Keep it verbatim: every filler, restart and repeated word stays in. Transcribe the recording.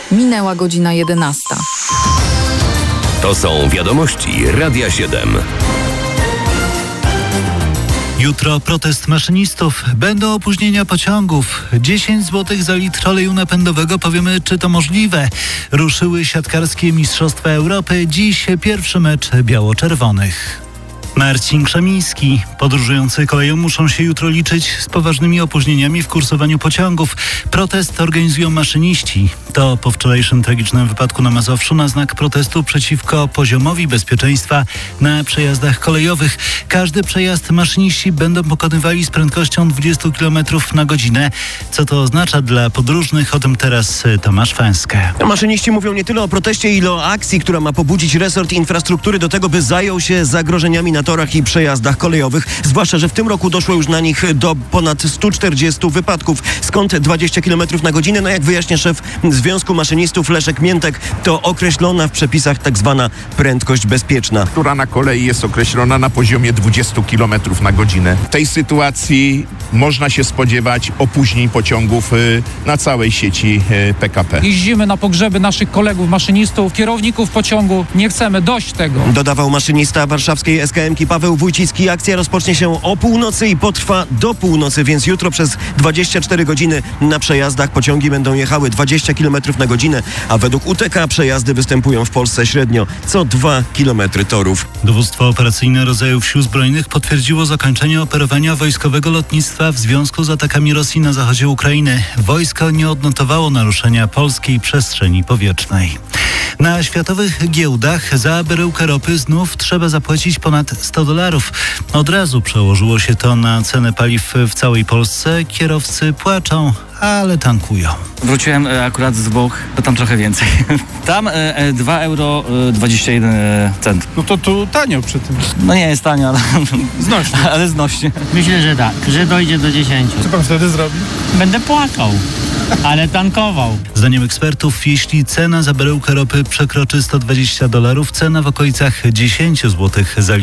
Minęła godzina jedenasta. To są wiadomości Radia siedem. Jutro protest maszynistów. Będą opóźnienia pociągów. dziesięć złotych za litr oleju napędowego. Powiemy, czy to możliwe. Ruszyły siatkarskie Mistrzostwa Europy. Dziś pierwszy mecz biało-czerwonych. Marcin Krzemiński. Podróżujący koleją muszą się jutro liczyć z poważnymi opóźnieniami w kursowaniu pociągów. Protest organizują maszyniści. To po wczorajszym tragicznym wypadku na Mazowszu na znak protestu przeciwko poziomowi bezpieczeństwa na przejazdach kolejowych. Każdy przejazd maszyniści będą pokonywali z prędkością dwadzieścia kilometrów na godzinę. Co to oznacza dla podróżnych? O tym teraz Tomasz Fęskę. Maszyniści mówią nie tyle o proteście, ile o akcji, która ma pobudzić resort infrastruktury do tego, by zajął się zagrożeniami na torach i przejazdach kolejowych. Zwłaszcza, że w tym roku doszło już na nich do ponad stu czterdziestu wypadków. Skąd dwadzieścia kilometrów na godzinę? No jak wyjaśnia szef Związku Maszynistów Leszek Miętek, to określona w przepisach tak zwana prędkość bezpieczna. Która na kolei jest określona na poziomie dwudziestu kilometrów na godzinę. W tej sytuacji można się spodziewać opóźnień pociągów na całej sieci P K P. Jeździmy na pogrzeby naszych kolegów maszynistów, kierowników pociągu. Nie chcemy dość tego. Dodawał maszynista warszawskiej S K M-ki Paweł Wójcicki. Akcja rozpocznie się o północy i potrwa do północy, więc jutro przez dwadzieścia cztery godziny na przejazdach pociągi będą jechały dwadzieścia kilometrów na godzinę, a według U T K przejazdy występują w Polsce średnio co dwa kilometry torów. Dowództwo operacyjne rodzajów Sił Zbrojnych potwierdziło zakończenie operowania wojskowego lotnictwa w związku z atakami Rosji na zachodzie Ukrainy. Wojsko nie odnotowało naruszenia polskiej przestrzeni powietrznej. Na światowych giełdach za baryłkę ropy znów trzeba zapłacić ponad sto dolarów. Od razu przełożyło się to na cenę paliw w całej Polsce. Kierowcy płaczą, ale tankują. Wróciłem e, akurat z Włoch, to tam trochę więcej. Tam e, e, dwa euro dwadzieścia jeden centów. No to tu tanio przy tym. No nie jest tanio, ale Znośnie. ale znośnie. Myślę, że tak, że dojdzie do dziesięciu. Co pan wtedy zrobi? Będę płakał, ale tankował. Zdaniem ekspertów, jeśli cena za baryłkę ropy przekroczy sto dwadzieścia dolarów, cena w okolicach dziesięć złotych za litr